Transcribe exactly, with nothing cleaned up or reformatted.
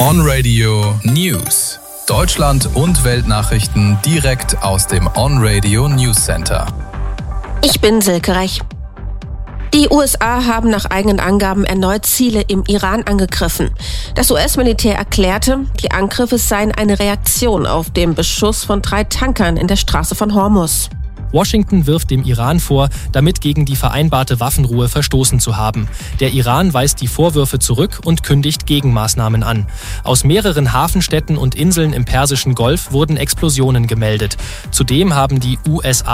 On Radio News. Deutschland und Weltnachrichten direkt aus dem On Radio News Center. Ich bin Silke Rech. Die U S A haben nach eigenen Angaben erneut Ziele im Iran angegriffen. Das U S-Militär erklärte, die Angriffe seien eine Reaktion auf den Beschuss von drei Tankern in der Straße von Hormuz. Washington wirft dem Iran vor, damit gegen die vereinbarte Waffenruhe verstoßen zu haben. Der Iran weist die Vorwürfe zurück und kündigt Gegenmaßnahmen an. Aus mehreren Hafenstädten und Inseln im Persischen Golf wurden Explosionen gemeldet. Zudem haben die U S A